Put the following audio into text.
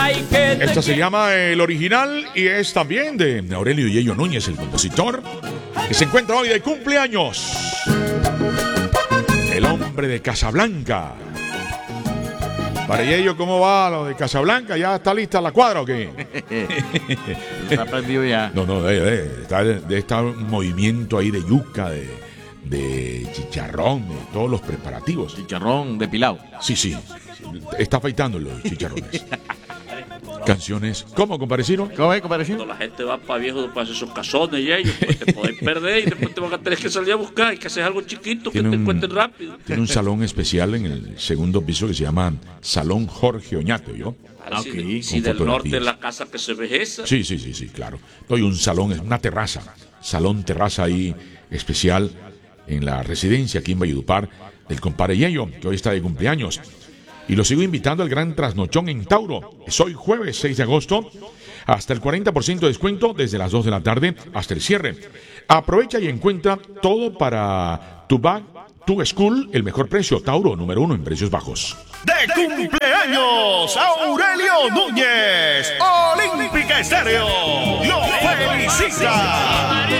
Esta se llama El Original y es también de Aurelio Yello Núñez, el compositor, que se encuentra hoy de cumpleaños. El hombre de Casablanca. Para Yello, ¿cómo va lo de Casablanca? ¿Ya está lista la cuadra o qué? Está prendido ya. No, debe estar un movimiento ahí de yuca, de chicharrón, de todos los preparativos. Chicharrón depilado. Sí. Está afeitando los chicharrones. Canciones. ¿Cómo, comparecido? ¿Cómo es, compadre? Cuando la gente va para viejo, para hacer sus casones y ellos, pues te pueden perder y después te van a tener que salir a buscar. Hay que hacer algo chiquito que te encuentren rápido. Tiene un salón especial en el segundo piso que se llama Salón Jorge Oñate, ¿yo? Ok. Si del norte de la casa que se ve esa. Sí, claro. Hay un salón, es una terraza. Salón terraza ahí especial en la residencia aquí en Valledupar del compadre Yello, que hoy está de cumpleaños. Y lo sigo invitando al gran trasnochón en Tauro. Es hoy jueves 6 de agosto. Hasta el 40% de descuento desde las 2 de la tarde hasta el cierre. Aprovecha y encuentra todo para tu bag, tu school, el mejor precio. Tauro, número 1 en precios bajos. ¡De cumpleaños, Aurelio Núñez! Olímpica Estéreo lo felicita.